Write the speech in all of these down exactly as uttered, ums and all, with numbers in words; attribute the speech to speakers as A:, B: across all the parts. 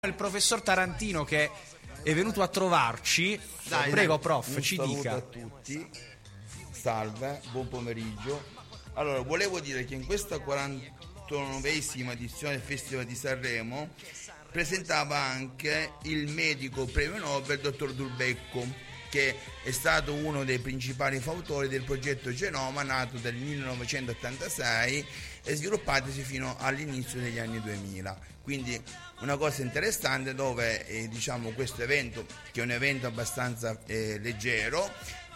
A: Il professor Tarantino che è venuto a trovarci.
B: Dai,
A: Prego,
B: dai.
A: prof,
C: Un
A: ci
C: saluto
A: dica.
C: a tutti, salve, buon pomeriggio. Allora, volevo dire che in questa quarantanovesima edizione del Festival di Sanremo presentava anche il medico premio Nobel dottor Dulbecco, che è stato uno dei principali fautori del progetto Genoma, nato nel millenovecentottantasei e sviluppatosi fino all'inizio degli anni duemila. Quindi una cosa interessante dove eh, diciamo questo evento, che è un evento abbastanza eh, leggero,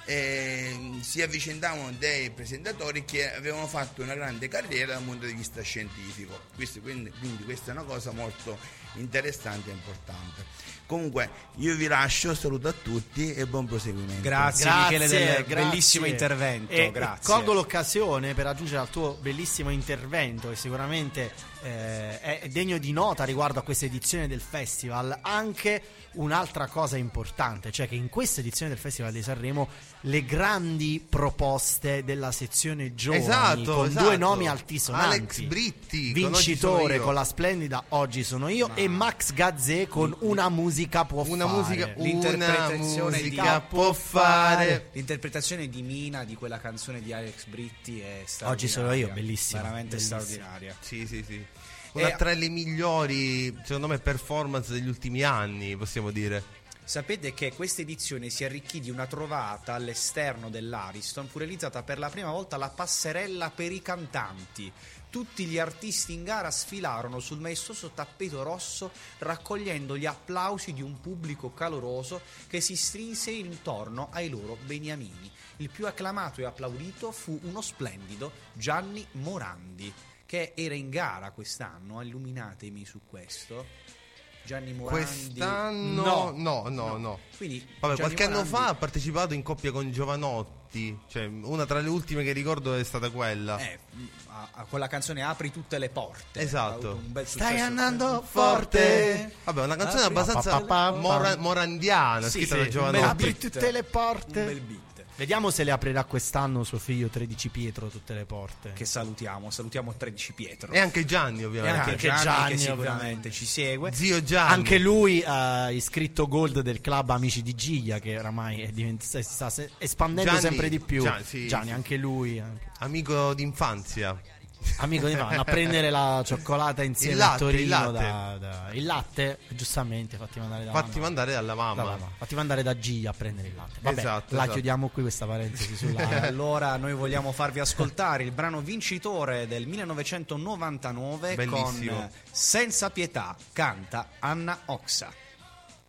C: eh, si avvicendavano dei presentatori che avevano fatto una grande carriera dal punto di vista scientifico. Questo, quindi, quindi questa è una cosa molto interessante e importante. Comunque io vi lascio, saluto a tutti e buon proseguimento.
A: Grazie,
B: Grazie,
A: Michele del
B: grazie.
A: bellissimo intervento.
B: E
A: Grazie.
B: colgo l'occasione per aggiungere al tuo bellissimo intervento, che sicuramente eh, è degno di nota riguardo a questa edizione del festival, anche un'altra cosa importante, cioè che in questa edizione del Festival di Sanremo le grandi proposte della sezione giovani,
D: Esatto,
B: con
D: esatto.
B: due nomi altisonanti,
D: Alex Britti con Oggi sono
B: vincitore
D: io.
B: con la splendida Oggi sono io, e Max Gazzè con Una musica può
D: Una
B: fare.
D: musica, una
A: L'interpretazione
D: musica
A: di-
D: può fare.
A: L'interpretazione di Mina di quella canzone di Alex Britti è straordinaria.
B: Oggi sono io, bellissima,
A: Veramente
B: bellissima.
A: straordinaria.
D: Sì, sì, sì. Una
A: E-
D: tra le migliori, secondo me, performance degli ultimi anni, possiamo dire.
A: Sapete che questa edizione si arricchì di una trovata all'esterno dell'Ariston. Fu realizzata per la prima volta la passerella per i cantanti. Tutti gli artisti in gara sfilarono sul maestoso tappeto rosso, raccogliendo gli applausi di un pubblico caloroso che si strinse intorno ai loro beniamini. Il più acclamato e applaudito fu uno splendido Gianni Morandi, che era in gara quest'anno. Illuminatemi su questo. Gianni Morandi.
D: Quest'anno
A: No,
D: no, no, no.
A: Quindi
D: Vabbè,
A: Gianni
D: qualche anno
A: Morandi-
D: fa ha partecipato in coppia con Giovanotti, cioè una tra le ultime che ricordo è stata quella.
A: Eh, a, a quella canzone Apri tutte le porte.
D: Esatto.
A: Ha avuto un bel
B: Stai
A: successo.
B: andando forte.
D: Vabbè, una canzone
A: Apri-
D: abbastanza
B: Pa, pa, pa,
D: mora-
B: pa.
D: morandiana,
A: Sì,
D: scritta
A: sì,
D: da
A: un
D: Giovanotti.
A: bel
B: Apri
A: beat.
B: tutte le porte.
A: Un bel beat.
B: Vediamo se le aprirà quest'anno suo figlio tredici Pietro tutte le porte.
A: Che salutiamo, salutiamo tredici Pietro.
D: E anche Gianni,
A: E
D: ovviamente.
A: anche
B: anche
A: Gianni,
B: Gianni,
A: che sicuramente
B: ovviamente.
A: ci segue.
D: Zio Gianni.
B: Anche lui ha iscritto Gold del club Amici di Giglia, che oramai è divent- si sta se- espandendo
D: Gianni-
B: sempre di più.
D: Gian- sì,
B: Gianni,
D: sì.
B: anche lui. Anche.
D: Amico d'infanzia.
B: Amico di Vanno a prendere la cioccolata insieme
D: Il
B: a
D: latte,
B: Torino.
D: il latte.
B: Da, da- il latte, giustamente, fatti mandare da
D: Fatti
B: mamma.
D: mandare dalla
B: Da
D: mamma.
B: mamma. Fatti mandare da Giglia a prendere il latte. Vabbè,
D: Esatto,
B: la
D: esatto.
B: chiudiamo qui questa parentesi sulla.
A: E allora noi vogliamo farvi ascoltare il brano vincitore del millenovecentonovantanove
D: Bellissimo.
A: con Senza pietà, canta Anna Oxa.